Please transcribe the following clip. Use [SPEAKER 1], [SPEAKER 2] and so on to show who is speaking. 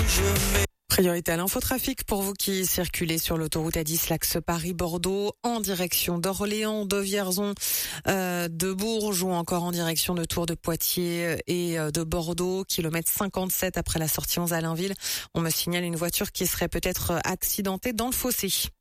[SPEAKER 1] Priorité à l'infotrafic pour vous qui circulez sur l'autoroute A10, l'axe Paris-Bordeaux, en direction d'Orléans, de Vierzon, de Bourges ou encore en direction de Tours, de Poitiers et de Bordeaux, kilomètre 57 après la sortie 11 à Allainville. On me signale une voiture qui serait peut-être accidentée dans le fossé.